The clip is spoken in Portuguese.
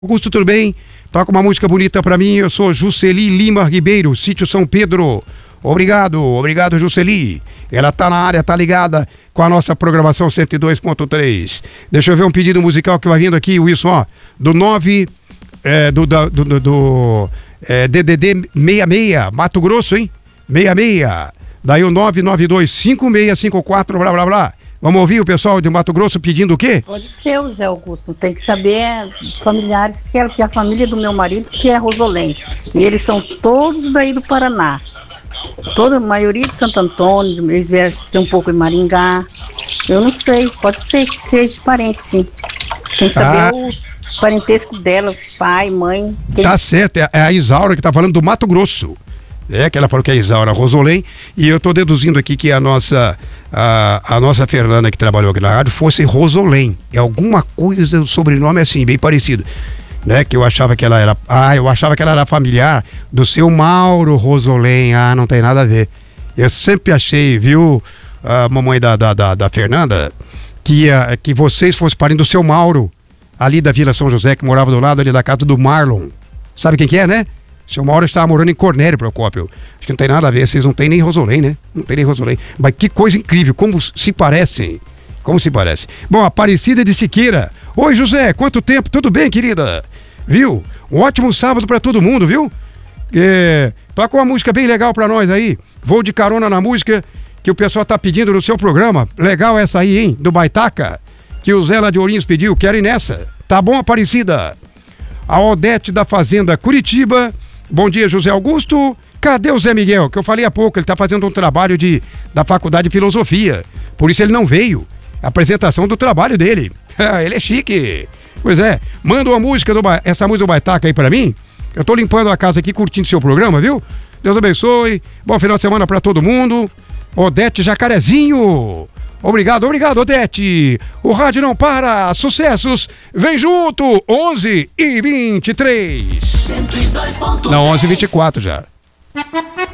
Augusto, tudo bem? Toca uma música bonita pra mim. Eu sou Jusceli Lima Ribeiro, Sítio São Pedro. Obrigado, Jusceli. Ela tá na área, tá ligada com a nossa programação 102.3. Deixa eu ver um pedido musical que vai vindo aqui, Wilson, ó. Do 9, DDD 66, Mato Grosso, hein? 66. Daí o 9925654, blá, blá, blá. Vamos ouvir o pessoal de Mato Grosso pedindo o quê? Pode ser o Zé Augusto, tem que saber familiares, que a família do meu marido, que é Rosolém. E eles são todos daí do Paraná. Toda a maioria de Santo Antônio, eles vieram um pouco em Maringá. Eu não sei, pode ser que seja parente, sim. Tem que saber o parentesco dela, pai, mãe. Tá certo, é a Isaura que tá falando do Mato Grosso. É, que ela falou que é a Isaura Rosolém, e eu tô deduzindo aqui que a nossa Fernanda, que trabalhou aqui na rádio, fosse Rosolém. É alguma coisa, o sobrenome assim, bem parecido. Né, que eu achava que ela era. Eu achava que ela era familiar do seu Mauro Rosolém. Não tem nada a ver. Eu sempre achei, viu, a mamãe da Fernanda, que vocês fossem parentes do seu Mauro, ali da Vila São José, que morava do lado ali da casa do Marlon. Sabe quem que é, né? Seu Mauro estava morando em Cornélio Procópio. Acho que não tem nada a ver, vocês não tem nem Rosolém, né? Não tem nem Rosolém. Mas que coisa incrível, como se parecem. Como se parece. Bom, Aparecida de Siqueira. Oi, José, quanto tempo? Tudo bem, querida? Viu? Um ótimo sábado pra todo mundo, viu? Toca uma música bem legal pra nós aí. Vou de carona na música que o pessoal tá pedindo no seu programa. Legal essa aí, hein? Do Baitaca. Que o Zé lá de Ourinhos pediu. Quero ir nessa. Tá bom, Aparecida? A Odete da Fazenda Curitiba. Bom dia, José Augusto. Cadê o Zé Miguel? Que eu falei há pouco, ele tá fazendo um trabalho da Faculdade de Filosofia. Por isso ele não veio. Apresentação do trabalho dele. Ele é chique. Pois é, manda uma música, essa música do Baitaca aí pra mim. Eu tô limpando a casa aqui, curtindo seu programa, viu? Deus abençoe. Bom final de semana pra todo mundo. Odete Jacarezinho. Obrigado, Odete. O rádio não para. Sucessos. Vem junto. 11h23. 102.3. Não, 11h24 já.